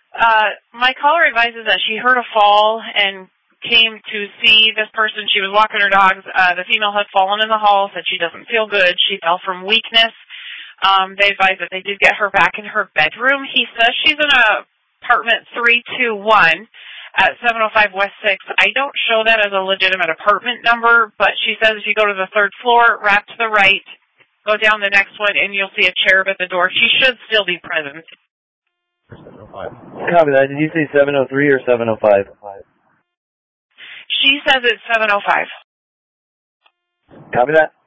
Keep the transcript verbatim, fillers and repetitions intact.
Uh, my caller advises that she heard a fall and came to see this person. She was walking her dogs. Uh, the female had fallen in the hall, said she doesn't feel good. She fell from weakness. Um, they advised that they did get her back in her bedroom. He says she's in a apartment three two one at seven oh five West sixth. I don't show that as a legitimate apartment number, but she says if you go to the third floor, wrap to the right, go down the next one, and you'll see a cherub at the door. She should still be present. seven oh five. Copy that. Did you say seven oh three or seven oh five? She says it's seven oh five. Copy that.